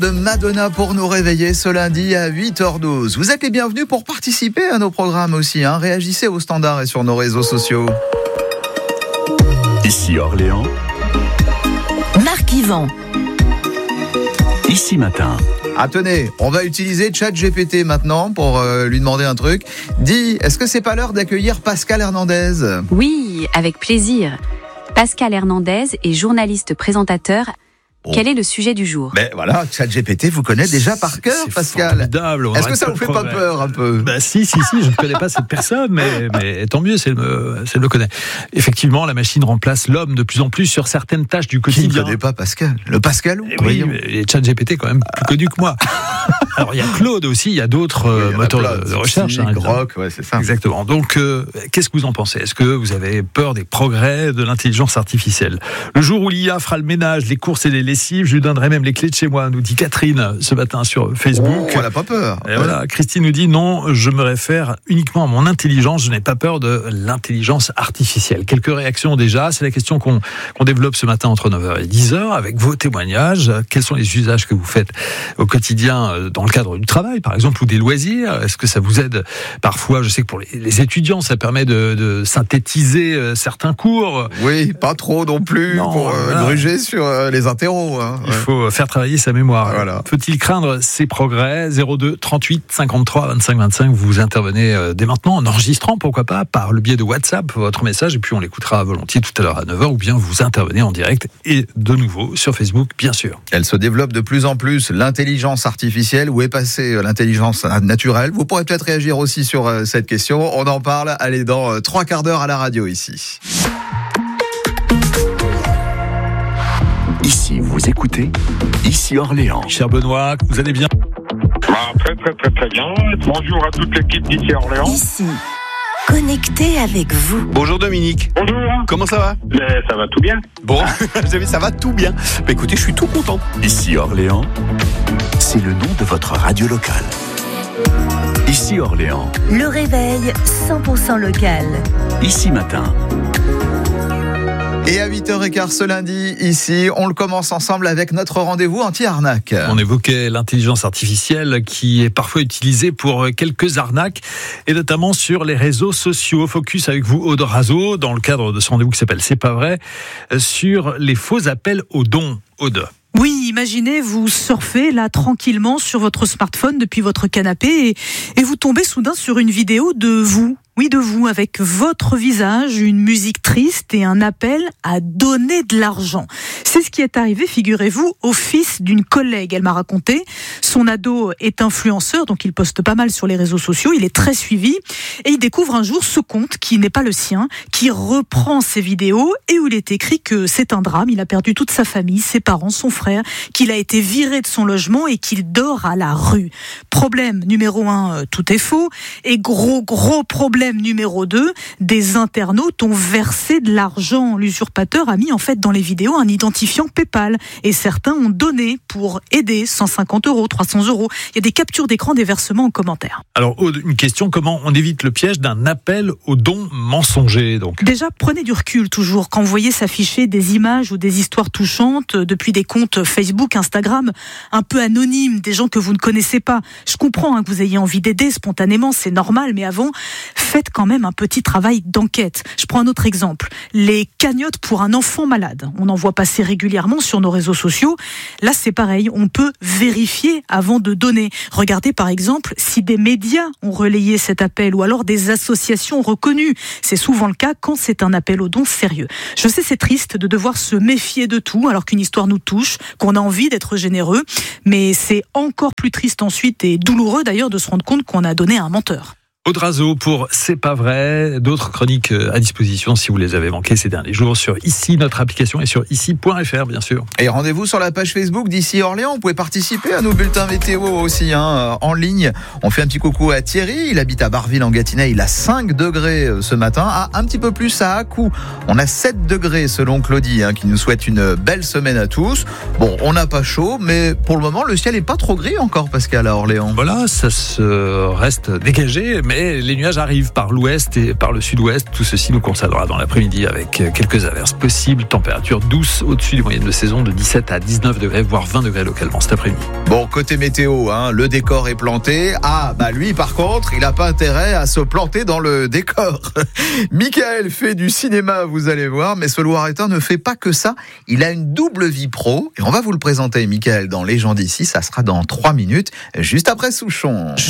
de Madonna pour nous réveiller ce lundi à 8h12. Vous êtes les bienvenus pour participer à nos programmes aussi. Réagissez au standard et sur nos réseaux sociaux. Ici Orléans. Marc Yvan. Ici Matin. Tenez, on va utiliser ChatGPT maintenant pour lui demander un truc. Dis, est-ce que c'est pas l'heure d'accueillir Pascal Hernandez ? Oui, avec plaisir. Pascal Hernandez est journaliste présentateur. Quel est le sujet du jour ? Voilà, ChatGPT vous connaît déjà par cœur, c'est Pascal. Formidable. Est-ce que ça vous fait pas peur un peu ? Si, je ne connais pas cette personne, mais tant mieux, c'est le connaît. Effectivement, la machine remplace l'homme de plus en plus sur certaines tâches du quotidien. Qui ne connaît pas Pascal ? Le Pascalou ? Oui, mais ChatGPT est quand même plus connu que moi. Alors, il y a Claude aussi, il y a d'autres moteurs de recherche. Grok, c'est ça. Exactement. Donc, qu'est-ce que vous en pensez ? Est-ce que vous avez peur des progrès de l'intelligence artificielle ? Le jour où l'IA fera le ménage, les courses et les lessives, je lui donnerai même les clés de chez moi, nous dit Catherine ce matin sur Facebook. On n'a pas peur. Et voilà, Christine nous dit non, je me réfère uniquement à mon intelligence, je n'ai pas peur de l'intelligence artificielle. Quelques réactions déjà, c'est la question qu'on développe ce matin entre 9h et 10h avec vos témoignages. Quels sont les usages que vous faites au quotidien dans le cadre du travail, par exemple, ou des loisirs ? Est-ce que ça vous aide parfois ? Je sais que pour les étudiants, ça permet de synthétiser certains cours. Oui, pas trop non plus pour gruger sur les interros. Il faut faire travailler sa mémoire. Voilà. Faut-il craindre ces progrès ? 02 38 53 25 25. Vous intervenez dès maintenant en enregistrant, pourquoi pas, par le biais de WhatsApp, votre message, et puis on l'écoutera volontiers tout à l'heure à 9h, ou bien vous intervenez en direct et de nouveau sur Facebook, bien sûr. Elle se développe de plus en plus, l'intelligence artificielle. Où est passée l'intelligence naturelle ? Vous pourrez peut-être réagir aussi sur cette question. On en parle, allez, dans 3 quarts d'heure à la radio ici. Ici, vous écoutez Ici Orléans. Cher Benoît, vous allez bien ? Très bien. Bonjour à toute l'équipe d'Ici Orléans. Ici, connecté avec vous. Bonjour Dominique. Bonjour. Comment ça va ? Ça va tout bien. Bon, ça va tout bien. Écoutez, je suis tout content. Ici Orléans, c'est le nom de votre radio locale. Ici Orléans. Le réveil 100% local. Ici Matin. Et à 8h15 ce lundi, ici, on le commence ensemble avec notre rendez-vous anti-arnaque. On évoquait l'intelligence artificielle qui est parfois utilisée pour quelques arnaques, et notamment sur les réseaux sociaux. Focus avec vous, Aude Razo, dans le cadre de ce rendez-vous qui s'appelle C'est pas vrai, sur les faux appels aux dons. Aude. Oui, imaginez, vous surfez là tranquillement sur votre smartphone depuis votre canapé et vous tombez soudain sur une vidéo de vous. Oui, de vous, avec votre visage, une musique triste et un appel à donner de l'argent. C'est ce qui est arrivé, figurez-vous, au fils d'une collègue. Elle m'a raconté, son ado est influenceur, donc il poste pas mal sur les réseaux sociaux, il est très suivi, et il découvre un jour ce compte qui n'est pas le sien, qui reprend ses vidéos, et où il est écrit que c'est un drame, il a perdu toute sa famille, ses parents, son frère, qu'il a été viré de son logement et qu'il dort à la rue. Problème numéro 1, tout est faux, et gros problème numéro 2, des internautes ont versé de l'argent. L'usurpateur a mis en fait dans les vidéos un identifiant PayPal et certains ont donné pour aider 150 €, 300 €. Il y a des captures d'écran des versements en commentaire. Alors Aude, une question, comment on évite le piège d'un appel aux dons mensonger donc ? Déjà, prenez du recul toujours. Quand vous voyez s'afficher des images ou des histoires touchantes depuis des comptes Facebook, Instagram, un peu anonymes, des gens que vous ne connaissez pas. Je comprends que vous ayez envie d'aider spontanément, c'est normal, mais avant, faites quand même un petit travail d'enquête. Je prends un autre exemple. Les cagnottes pour un enfant malade. On en voit passer régulièrement sur nos réseaux sociaux. Là, c'est pareil. On peut vérifier avant de donner. Regardez par exemple si des médias ont relayé cet appel ou alors des associations reconnues. C'est souvent le cas quand c'est un appel aux dons sérieux. Je sais, c'est triste de devoir se méfier de tout alors qu'une histoire nous touche, qu'on a envie d'être généreux. Mais c'est encore plus triste ensuite et douloureux d'ailleurs de se rendre compte qu'on a donné à un menteur. Aude Razo pour C'est pas vrai. D'autres chroniques à disposition si vous les avez manquées ces derniers jours sur Ici, notre application, et sur ici.fr bien sûr. Et rendez-vous sur la page Facebook d'Ici Orléans. Vous pouvez participer à nos bulletins météo aussi en ligne. On fait un petit coucou à Thierry. Il habite à Barville en Gâtinais. Il a 5 degrés ce matin. Un petit peu plus à Accou. On a 7 degrés selon Claudie qui nous souhaite une belle semaine à tous. Bon, on n'a pas chaud, mais pour le moment, le ciel n'est pas trop gris encore, Pascal, à Orléans. Voilà, ça se reste dégagé. mais les nuages arrivent par l'ouest et par le sud-ouest. Tout ceci nous concernera dans l'après-midi avec quelques averses possibles. Température douce au-dessus des moyennes de saison de 17 à 19 degrés, voire 20 degrés localement cet après-midi. Bon, côté météo, le décor est planté. Lui, par contre, il n'a pas intérêt à se planter dans le décor. Michael fait du cinéma, vous allez voir, mais ce Loiretain ne fait pas que ça. Il a une double vie pro et on va vous le présenter, Michael, dans Les gens d'ici. Ça sera dans 3 minutes, juste après Souchon.